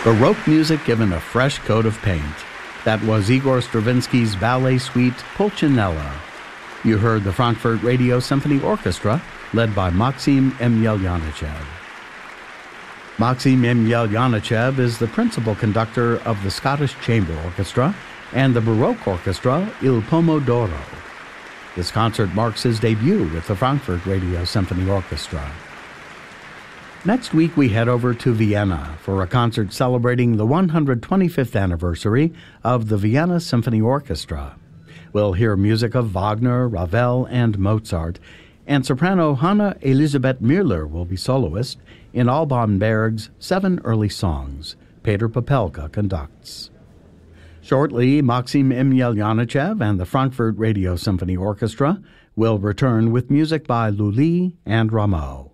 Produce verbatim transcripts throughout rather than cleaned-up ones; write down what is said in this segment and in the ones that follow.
Baroque music given a fresh coat of paint. That was Igor Stravinsky's ballet suite Pulcinella. You heard the Frankfurt Radio Symphony Orchestra, led by Maxim Emelyanichev. Maxim Emelyanichev is the principal conductor of the Scottish Chamber Orchestra and the Baroque Orchestra Il Pomodoro. This concert marks his debut with the Frankfurt Radio Symphony Orchestra. Next week, we head over to Vienna for a concert celebrating the one hundred twenty-fifth anniversary of the Vienna Symphony Orchestra. We'll hear music of Wagner, Ravel, and Mozart, and soprano Hanna Elisabeth Müller will be soloist in Alban Berg's Seven Early Songs. Peter Popelka conducts. Shortly, Maxim Emelyanichev and the Frankfurt Radio Symphony Orchestra will return with music by Lully and Rameau.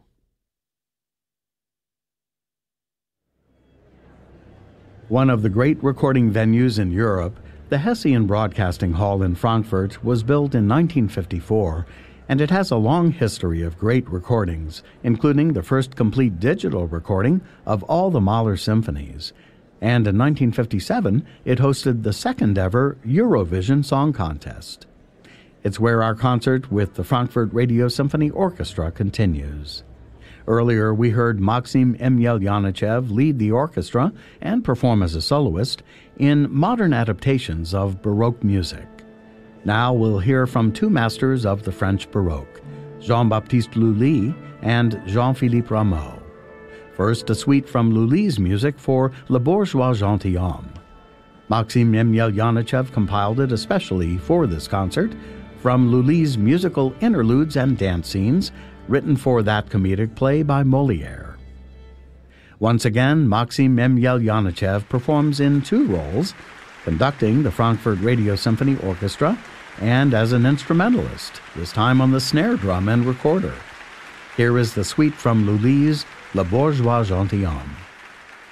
One of the great recording venues in Europe, the Hessian Broadcasting Hall in Frankfurt was built in nineteen fifty-four, and it has a long history of great recordings, including the first complete digital recording of all the Mahler symphonies. And in nineteen fifty-seven, it hosted the second-ever Eurovision Song Contest. It's where our concert with the Frankfurt Radio Symphony Orchestra continues. Earlier, we heard Maxim Emelyanichev lead the orchestra and perform as a soloist in modern adaptations of Baroque music. Now we'll hear from two masters of the French Baroque, Jean-Baptiste Lully and Jean-Philippe Rameau. First, a suite from Lully's music for Le Bourgeois Gentilhomme. Maxim Emelyanichev compiled it especially for this concert from Lully's musical interludes and dance scenes written for that comedic play by Molière. Once again, Maxim Emelyanichev performs in two roles, conducting the Frankfurt Radio Symphony Orchestra and as an instrumentalist, this time on the snare drum and recorder. Here is the suite from Lully's Le Bourgeois Gentilhomme.